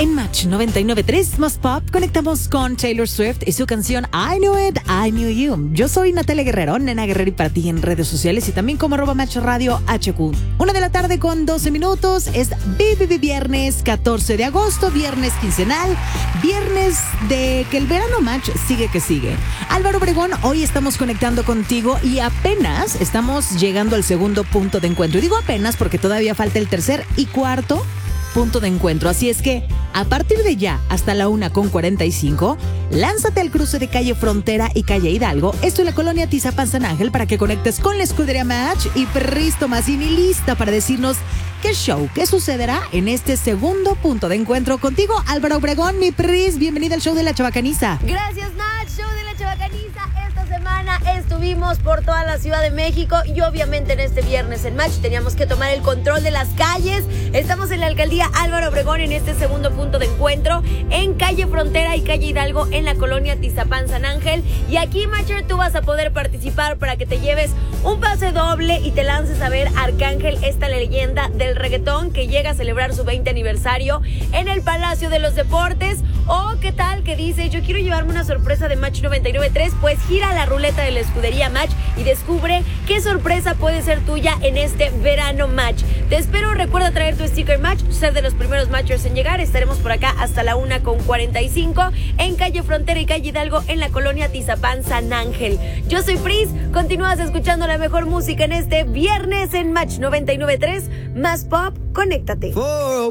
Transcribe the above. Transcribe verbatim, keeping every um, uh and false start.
En Match noventa y nueve punto tres más Pop conectamos con Taylor Swift y su canción I Knew It, I Knew You. Yo soy Natalia Guerrero, Nena Guerrero, y para ti en redes sociales y también como arroba Match Radio H Q. Una de la tarde con doce minutos, es B B B viernes catorce de agosto, viernes quincenal, viernes de que el verano Match sigue que sigue. Álvaro Obregón, hoy estamos conectando contigo y apenas estamos llegando al segundo punto de encuentro. Y digo apenas porque todavía falta el tercer y cuarto punto de encuentro. Así es que, a partir de ya, hasta la una con cuarenta y cinco, lánzate al cruce de calle Frontera y calle Hidalgo, esto en la colonia Tizapán San Ángel, para que conectes con la escudería Match y Pris Tomasini, lista para decirnos qué show, qué sucederá en este segundo punto de encuentro. Contigo, Álvaro Obregón, mi Pris, bienvenida al show de la Chabacaniza. Gracias, Nat, show de la Chabacaniza. Esta semana estuvimos por toda la Ciudad de México y obviamente en este viernes en Match teníamos que tomar el control de las calles. Estamos en la alcaldía Álvaro Obregón en este segundo punto de encuentro en calle Frontera y calle Hidalgo en la colonia Tizapán San Ángel. Y aquí, Matcher, tú vas a poder participar para que te lleves un pase doble y te lances a ver Arcángel, esta leyenda del reggaetón que llega a celebrar su veinte aniversario en el Palacio de los Deportes. O qué tal que dices, yo quiero llevarme una sorpresa de Match noventa y nueve punto tres, pues gira la ruleta de la escudería Match y descubre qué sorpresa puede ser tuya en este verano Match. Te espero, recuerda traer tu sticker Match, ser de los primeros Matchers en llegar. Estaremos por acá hasta la una con cuarenta y cinco en calle Frontera y calle Hidalgo en la colonia Tizapán San Ángel. Yo soy Pris, continúas escuchando la mejor música en este viernes en Match noventa y nueve punto tres más Pop, conéctate. For